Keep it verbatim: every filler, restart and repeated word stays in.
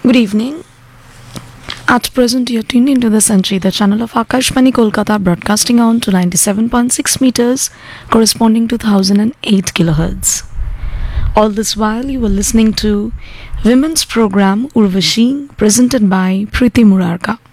Good evening. At present, you're tuned into the Sanchi, the channel of Akashvani Kolkata, broadcasting on to ninety-seven point six meters, corresponding to one thousand eight kilohertz. All this while, you were listening to Women's Program Urvashi, presented by Preeti Murarka.